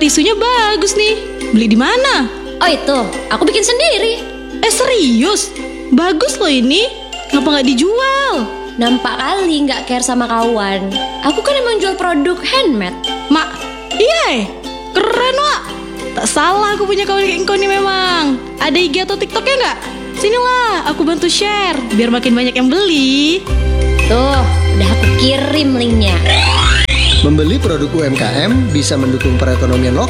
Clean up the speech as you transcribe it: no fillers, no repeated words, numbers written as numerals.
tisunya bagus nih. Beli di mana? Oh itu, aku bikin sendiri. Serius? Bagus loh ini. Ngapa nggak dijual? Nampak kali nggak care sama kawan. Aku kan emang jual produk handmade. Mak, iya keren Wak. Tak salah aku punya kawan kayak engkau nih memang. Ada IG atau TikToknya nggak? Sinilah, aku bantu share biar makin banyak yang beli. Tuh, udah aku kirim linknya. Membeli produk UMKM bisa mendukung perekonomian lokal.